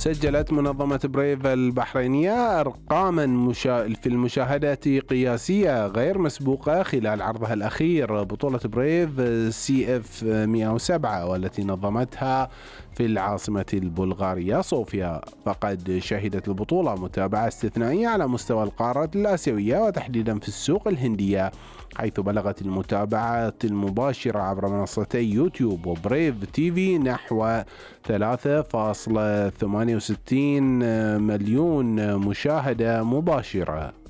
سجلت منظمة بريف البحرينية أرقاما في المشاهدات قياسية غير مسبوقة خلال عرضها الأخير بطولة بريف CF 107 والتي نظمتها في العاصمة البلغارية صوفيا. فقد شهدت البطولة متابعة استثنائية على مستوى القارة الآسيوية وتحديدا في السوق الهندية، حيث بلغت المتابعات المباشرة عبر منصتي يوتيوب وبريف تي في نحو 3.68 مليون مشاهدة مباشرة.